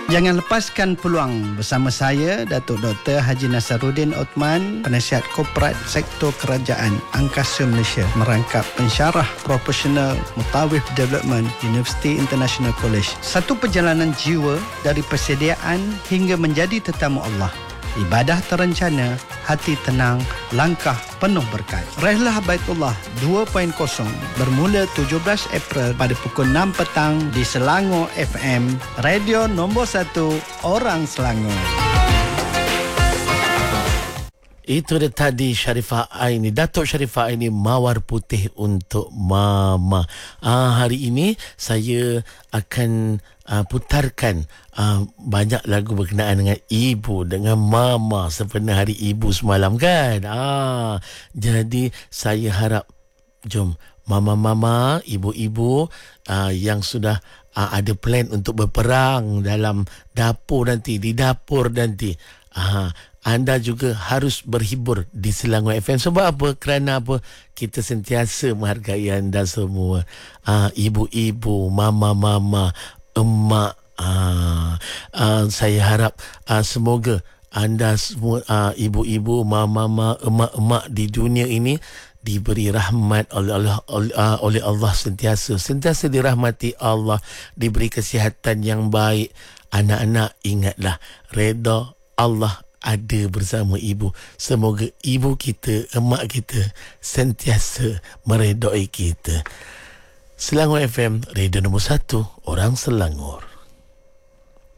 Jangan lepaskan peluang bersama saya, Datuk Dr. Haji Nasaruddin Othman, Penasihat Korporat Sektor Kerajaan Angkasa Malaysia, merangkap pensyarah profesional Mutawif Development University International College. Satu perjalanan jiwa dari persediaan hingga menjadi tetamu Allah. Ibadah terencana, hati tenang, langkah penuh berkat. Rehlah Baitullah 2.0 bermula 17 April pada pukul 6 petang di Selangor FM, radio nombor 1 orang Selangor. Itu dia tadi Sharifah Aini, Datuk Sharifah Aini, Mawar Putih untuk Mama. Hari ini saya akan putarkan banyak lagu berkenaan dengan ibu, dengan mama, sempena hari ibu semalam kan. Jadi saya harap jom mama-mama, ibu-ibu yang sudah ada plan untuk berperang dalam dapur nanti, di dapur nanti, anda juga harus berhibur di Selangor FM. Sebab apa? Kerana apa? Kita sentiasa menghargai anda semua. Ibu-ibu, mama-mama, emak. Saya harap semoga anda semua, ibu-ibu, mama-mama, emak-emak di dunia ini diberi rahmat oleh Allah sentiasa dirahmati Allah, diberi kesihatan yang baik. Anak-anak, ingatlah, redha Allah ada bersama ibu. Semoga ibu kita, emak kita sentiasa meredai kita. Selangor FM, radio nombor 1 orang Selangor.